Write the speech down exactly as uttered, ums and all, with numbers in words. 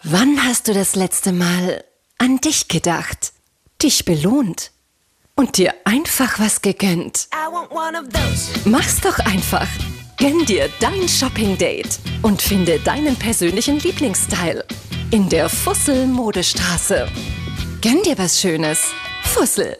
Wann hast du das letzte Mal an dich gedacht, dich belohnt und dir einfach was gegönnt? Mach's doch einfach. Gönn dir dein Shopping-Date und finde deinen persönlichen Lieblingsstyle in der Fussel Modestraße. Gönn dir was Schönes. Fussel.